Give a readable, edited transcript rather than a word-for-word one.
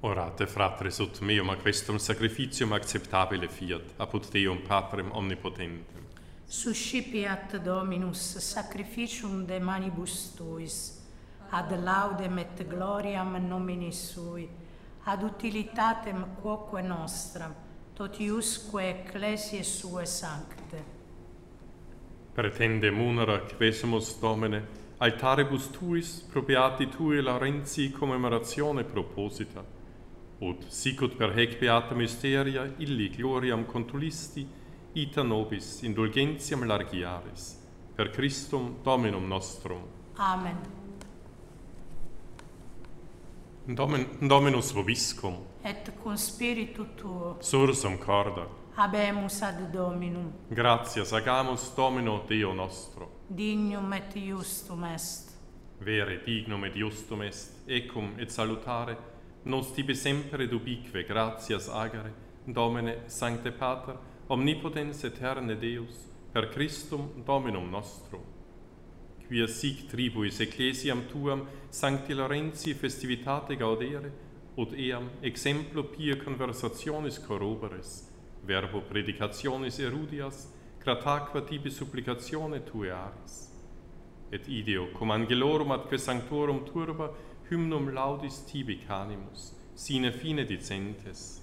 Orate, fratres, ut meum a questum sacrificium acceptabile fiat, apud Deum Patrem omnipotentem. Suscipiat Dominus sacrificium de manibus tuis, ad laudem et gloriam nominis sui, ad utilitatem quoque nostram, totiusque ecclesiae sue sancte. Pretende munera quesumus Domine, altaribus tuis probeati tui Laurenti commemoratione proposita, ut sicut per hec beata mysteria illi gloriam contulisti, ita nobis indulgentiam largiaris, per Christum Dominum nostrum. Amen. Dominus vobiscum, Et cum spiritu tuo, sursum corda, habemus ad Dominum, gratias agamus Domino Deo nostro, dignum et justum est. vere dignum et justum est, ecum et salutare, nos tibi semper et ubique gratias agere, Domine Sancte Pater, omnipotens aeterne Deus, per Christum Dominum nostrum. Quia sic tribuis ecclesiam tuam Sancti Laurenti festivitate gaudere, ut eam exemplo pia conversationis corroboris, verbo predicationis erudias, grataque tibi supplicatione tue aris. Et ideo, cum angelorum atque sanctorum turba, hymnum laudis tibi canimus, sine fine dicentes.